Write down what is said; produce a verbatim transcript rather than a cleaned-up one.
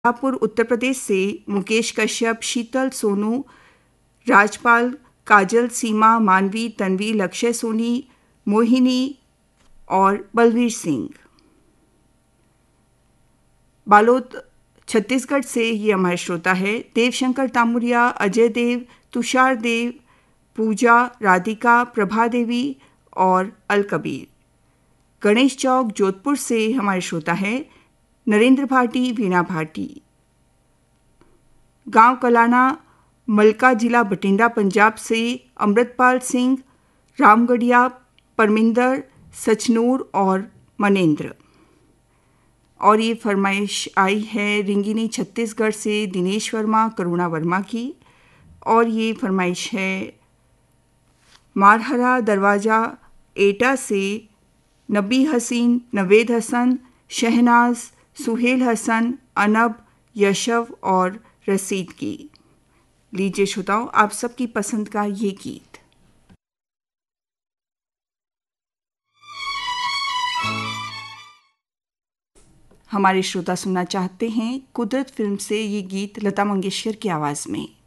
शाहपुर उत्तर प्रदेश से मुकेश कश्यप, शीतल, सोनू, राजपाल, काजल, सीमा, मानवी, तन्वी, लक्ष्य सोनी, मोहिनी और बलवीर सिंह। बालोद छत्तीसगढ़ से ये हमारे श्रोता है देवशंकर तामुरिया, अजय देव, तुषार देव, पूजा, राधिका, प्रभा देवी और अल कबीर। गणेश चौक जोधपुर से हमारे श्रोता है नरेंद्र भाटी, वीणा भाटी। गांव कलाना, मलका, जिला बठिंडा, पंजाब से अमृतपाल सिंह, रामगढ़िया, परमिंदर, सचनूर और मनेंद्र। और ये फरमाइश आई है रिंगिनी छत्तीसगढ़ से दिनेश वर्मा, करुणा वर्मा की। और ये फरमाइश है मारहरा दरवाज़ा एटा से नबी हसीन, नवेद हसन, शहनाज, सुहेल हसन, अनब, यशव और रसीद की। लीजिए श्रोताओ, आप सबकी पसंद का ये गीत। हमारे श्रोता सुनना चाहते हैं कुदरत फिल्म से ये गीत लता मंगेशकर की आवाज़ में।